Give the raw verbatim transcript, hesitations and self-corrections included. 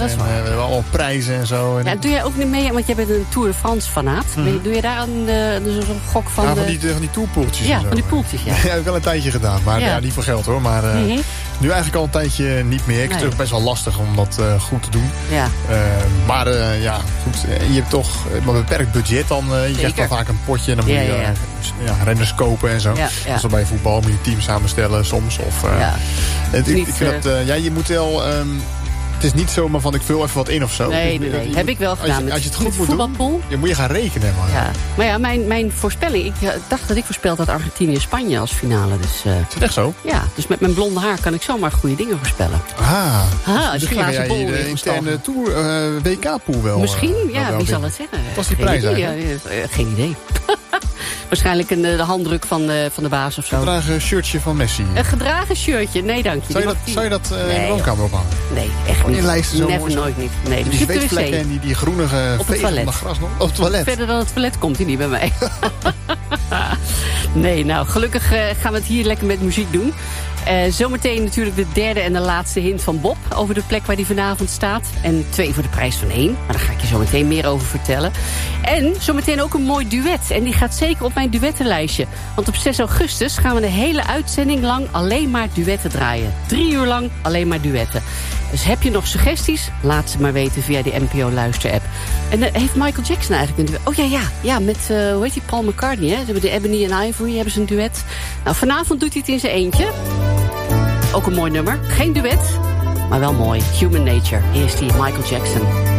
dat is en waar. uh, we hebben allemaal prijzen en zo. En ja, doe jij ook niet mee, want jij bent een Tour de France fanaat. Mm-hmm. Doe je daar een, uh, zo'n gok van? Ja, de... van die, van die tourpoeltjes. Ja, en zo. van die poeltjes, ja. Ja, heb ik wel een tijdje gedaan, maar ja. Ja, niet voor geld hoor. Maar uh, mm-hmm. nu eigenlijk al een tijdje niet meer. Het is nee. best wel lastig om dat uh, goed te doen. Ja. Uh, maar uh, ja, goed. Je hebt toch een beperkt budget dan. Uh, je krijgt dan vaak een potje en dan moet ja, je uh, ja. Ja, renners kopen en zo. Ja, ja. Dus dan bij voetbal moet je team samenstellen soms. Of, uh, ja. het, ik, ik vind dat, uh, ja, je moet wel... Um, het is niet zomaar van ik vul even wat in of zo. Nee, nee, nee. Je, heb ik wel gedaan. Als je, met, als je het goed moet doen, je moet je gaan rekenen. Maar, ja. maar ja, mijn, mijn voorspelling... Ik dacht dat ik voorspeld had Argentinië-Spanje als finale. Dus, uh, is het echt zo? Ja, dus met mijn blonde haar kan ik zomaar goede dingen voorspellen. Ah, ah de glazen bol. De interne tour, uh, W K-pool wel. Misschien, uh, ja, wel wie wel zal het zeggen? Wat was die prijs eigenlijk? Ja, uh, geen idee. Waarschijnlijk een, de handdruk van de, van de baas of zo. Een gedragen shirtje van Messi. Een gedragen shirtje? Nee, dank je. Zou je dat, die... zou je dat uh, nee, in de woonkamer ophangen? Nee, echt niet. In lijsten zo Never, mooi. Nooit niet. Nee, die zweetvlekken en die, die groenige vegen van de gras nog. Op het toilet. Verder dan het toilet komt hij niet bij mij. Nee, nou, gelukkig uh, gaan we het hier lekker met muziek doen. Uh, zometeen natuurlijk de derde en de laatste hint van Bob over de plek waar hij vanavond staat. En twee voor de prijs van één. Maar daar ga ik je zo meteen meer over vertellen. En zometeen ook een mooi duet. En die gaat zeker op mijn duettenlijstje. Want op zes augustus gaan we de hele uitzending lang alleen maar duetten draaien. Drie uur lang alleen maar duetten. Dus heb je nog suggesties? Laat ze maar weten via de N P O-luister-app. En uh, heeft Michael Jackson eigenlijk een duet? Oh ja, ja, ja met, uh, hoe heet die, Paul McCartney, hè? Ze hebben de Ebony and Ivory, hebben ze een duet. Nou, vanavond doet hij het in zijn eentje. Ook een mooi nummer. Geen duet, maar wel mooi. Human Nature. Hier is die Michael Jackson.